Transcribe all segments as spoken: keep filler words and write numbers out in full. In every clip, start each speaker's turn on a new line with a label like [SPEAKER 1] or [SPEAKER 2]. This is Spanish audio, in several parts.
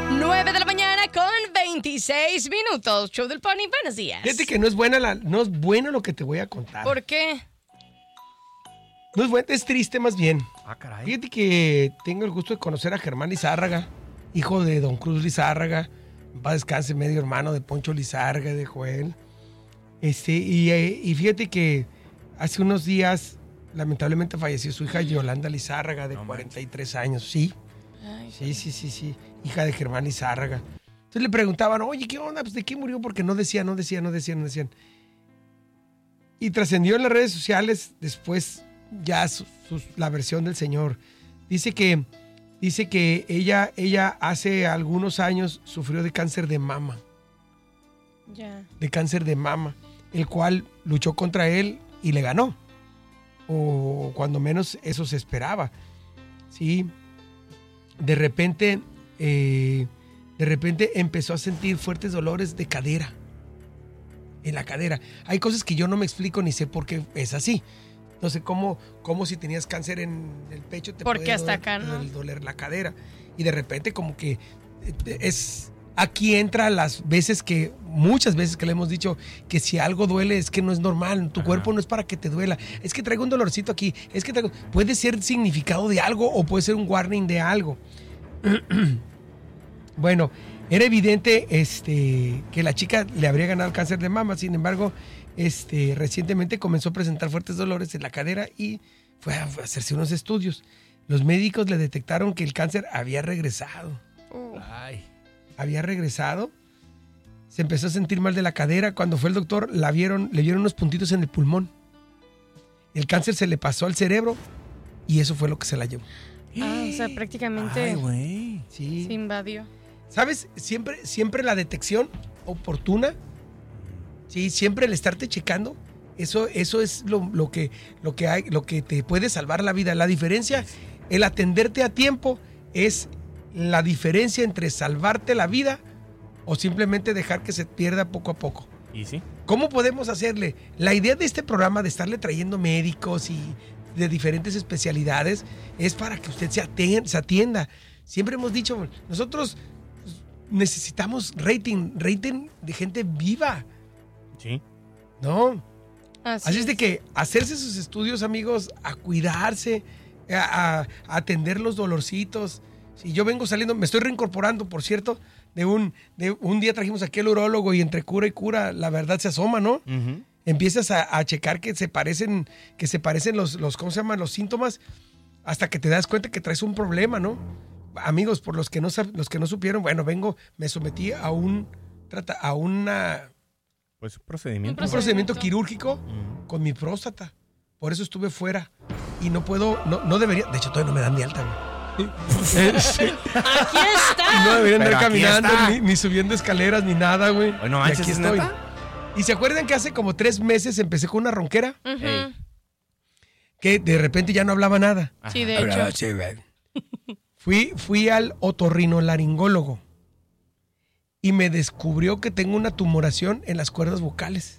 [SPEAKER 1] nueve de la mañana con veintiséis minutos. Show del Pony, buenos días.
[SPEAKER 2] Fíjate que no es buena la, no es bueno lo que te voy a contar.
[SPEAKER 1] ¿Por qué?
[SPEAKER 2] No es bueno, es triste más bien.
[SPEAKER 3] Ah, caray.
[SPEAKER 2] Fíjate que tengo el gusto de conocer a Germán Lizárraga, hijo de don Cruz Lizárraga, en paz descanse, medio hermano de Poncho Lizárraga, de Joel. Este, y, y fíjate que hace unos días, lamentablemente falleció su hija Yolanda Lizárraga, de no cuarenta y tres años. Sí, Ay, sí, sí, sí, sí, hija de Germán Lizárraga. Entonces le preguntaban, oye, ¿qué onda? Pues, ¿de qué murió? Porque no decían, no decían, no decían, no decían. Y trascendió en las redes sociales después ya su, su, la versión del señor. Dice que, dice que ella, ella hace algunos años sufrió de cáncer de mama.
[SPEAKER 1] Ya.
[SPEAKER 2] De cáncer de mama, el cual luchó contra él y le ganó. O cuando menos eso se esperaba. Sí. De repente, eh, de repente empezó a sentir fuertes dolores de cadera. En la cadera. Hay cosas que yo no me explico ni sé por qué es así. No sé cómo, cómo si tenías cáncer en el pecho te
[SPEAKER 1] Porque
[SPEAKER 2] puede
[SPEAKER 1] hasta
[SPEAKER 2] doler,
[SPEAKER 1] acá, ¿no?
[SPEAKER 2] doler la cadera. Y de repente como que es... Aquí entra las veces que, muchas veces que le hemos dicho que si algo duele es que no es normal, tu Ajá. cuerpo no es para que te duela. Es que traigo un dolorcito aquí, es que traigo... Puede ser significado de algo o puede ser un warning de algo. Bueno, era evidente este, que la chica le habría ganado el cáncer de mama, sin embargo, este, recientemente comenzó a presentar fuertes dolores en la cadera y fue a hacerse unos estudios. Los médicos le detectaron que el cáncer había regresado.
[SPEAKER 1] Uh.
[SPEAKER 3] Ay.
[SPEAKER 2] Había regresado. Se empezó a sentir mal de la cadera. Cuando fue el doctor, la vieron, le vieron unos puntitos en el pulmón. El cáncer se le pasó al cerebro y eso fue lo que se la llevó.
[SPEAKER 1] Ah, o sea, prácticamente
[SPEAKER 3] Ay, güey.
[SPEAKER 2] Sí.
[SPEAKER 1] se invadió.
[SPEAKER 2] ¿Sabes? Siempre, siempre la detección oportuna, sí, siempre el estarte checando, eso, eso es lo, lo, que, lo, que hay, lo que te puede salvar la vida. La diferencia, el atenderte a tiempo es la diferencia entre salvarte la vida o simplemente dejar que se pierda poco a poco.
[SPEAKER 3] ¿Y sí?
[SPEAKER 2] ¿Cómo podemos hacerle? La idea de este programa de estarle trayendo médicos y de diferentes especialidades es para que usted se atienda. Se atienda. Siempre hemos dicho, nosotros necesitamos rating, rating de gente viva.
[SPEAKER 3] Sí.
[SPEAKER 2] ¿No?
[SPEAKER 1] Así,
[SPEAKER 2] Así es de
[SPEAKER 1] es.
[SPEAKER 2] que hacerse sus estudios, amigos, a cuidarse, a, a atender los dolorcitos. Si yo vengo saliendo, me estoy reincorporando, por cierto, de un, de un día trajimos aquí al urólogo y entre cura y cura la verdad se asoma, ¿no?
[SPEAKER 3] Uh-huh.
[SPEAKER 2] Empiezas a, a checar que se parecen, que se parecen los, los, ¿cómo se llaman? Los síntomas, hasta que te das cuenta que traes un problema, ¿no? Amigos, por los que no, los que no supieron, bueno, vengo, me sometí a un, a una...
[SPEAKER 3] Pues un procedimiento.
[SPEAKER 2] Un procedimiento quirúrgico uh-huh. con mi próstata. Por eso estuve fuera. Y no puedo, no, no debería, de hecho todavía no me dan ni alta, güey.
[SPEAKER 1] Aquí está.
[SPEAKER 2] No deberían
[SPEAKER 3] Pero
[SPEAKER 2] andar caminando,
[SPEAKER 3] está.
[SPEAKER 2] ni, ni subiendo escaleras, ni nada, güey.
[SPEAKER 3] Bueno,
[SPEAKER 2] y
[SPEAKER 3] manches,
[SPEAKER 2] aquí
[SPEAKER 3] ¿es
[SPEAKER 2] estoy.
[SPEAKER 3] neta?
[SPEAKER 2] ¿Y se acuerdan que hace como tres meses empecé con una ronquera?
[SPEAKER 1] Uh-huh.
[SPEAKER 3] Hey.
[SPEAKER 2] Que de repente ya no hablaba nada.
[SPEAKER 1] Sí, de hecho.
[SPEAKER 2] Sí, güey. Fui, fui al otorrinolaringólogo y me descubrió que tengo una tumoración en las cuerdas vocales.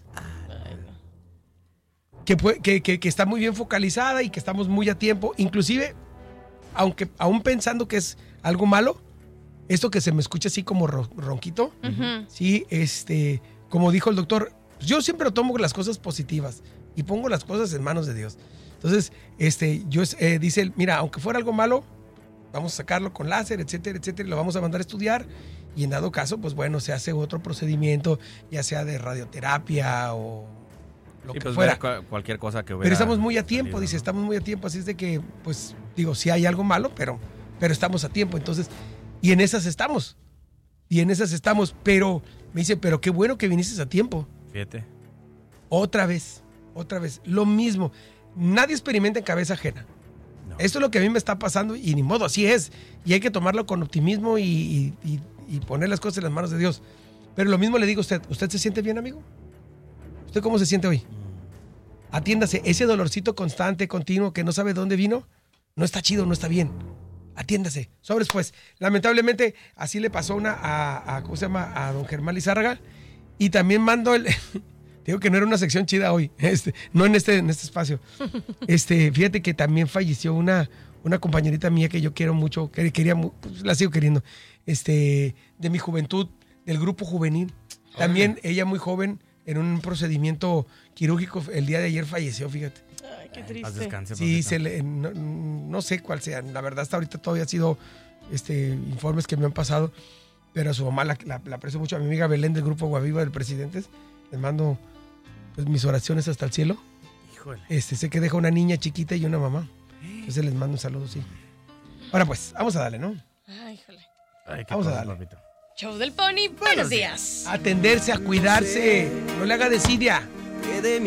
[SPEAKER 2] Que, que, que, que está muy bien focalizada y que estamos muy a tiempo. Inclusive, aunque aún pensando que es algo malo, esto que se me escucha así como ro, ronquito,
[SPEAKER 1] Uh-huh.
[SPEAKER 2] sí, este, como dijo el doctor, yo siempre lo tomo con las cosas positivas y pongo las cosas en manos de Dios. Entonces, este, yo eh, dice él, mira, aunque fuera algo malo, vamos a sacarlo con láser, etcétera, etcétera, y lo vamos a mandar a estudiar. Y en dado caso, pues bueno, se hace otro procedimiento, ya sea de radioterapia o lo
[SPEAKER 3] sí,
[SPEAKER 2] que
[SPEAKER 3] pues
[SPEAKER 2] fuera.
[SPEAKER 3] Cu- cualquier cosa que hubiera.
[SPEAKER 2] Pero estamos muy a tiempo,
[SPEAKER 3] salido,
[SPEAKER 2] dice,
[SPEAKER 3] ¿no?
[SPEAKER 2] estamos muy a tiempo, así es de que, pues, digo, sí hay algo malo, pero, pero estamos a tiempo. Entonces, y en esas estamos. Y en esas estamos, pero me dice, pero qué bueno que viniste a tiempo.
[SPEAKER 3] Fíjate.
[SPEAKER 2] Otra vez, otra vez, lo mismo. Nadie experimenta en cabeza ajena.
[SPEAKER 3] No.
[SPEAKER 2] Esto es lo que a mí me está pasando y ni modo, así es. Y hay que tomarlo con optimismo y, y, y, y poner las cosas en las manos de Dios. Pero lo mismo le digo a usted, ¿usted se siente bien, amigo? ¿Usted cómo se siente hoy? Atiéndase, ese dolorcito constante, continuo, que no sabe dónde vino, no está chido, no está bien. Atiéndase. Sobres, pues, lamentablemente, así le pasó una a, a ¿cómo se llama? A don Germán Lizárraga. Y también mando el... Digo que no era una sección chida hoy, este, no en este, en este espacio. Este, fíjate que también falleció una, una compañerita mía que yo quiero mucho, que quería, mu- pues, la sigo queriendo, este, de mi juventud, del grupo juvenil. También ella muy joven, en un procedimiento quirúrgico, el día de ayer falleció, fíjate.
[SPEAKER 1] Ay, qué
[SPEAKER 3] Paz
[SPEAKER 1] triste.
[SPEAKER 3] descanse,
[SPEAKER 2] Sí,
[SPEAKER 3] papito.
[SPEAKER 2] se le- no, no sé cuál sea, la verdad hasta ahorita todavía ha sido este, informes que me han pasado, pero a su mamá la, la, la aprecio mucho, a mi amiga Belén del grupo Guaviva del Presidentes, les mando pues, mis oraciones hasta el cielo.
[SPEAKER 3] Híjole.
[SPEAKER 2] Este, sé que deja una niña chiquita y una mamá, entonces les mando un saludo, sí. Ahora pues, vamos a darle, ¿no?
[SPEAKER 1] Ay, híjole.
[SPEAKER 3] Ay, qué
[SPEAKER 2] Vamos a
[SPEAKER 3] cosas,
[SPEAKER 2] darle.
[SPEAKER 3] papito.
[SPEAKER 1] Show del Pony, buenos días.
[SPEAKER 2] Atenderse, a cuidarse, no le haga desidia.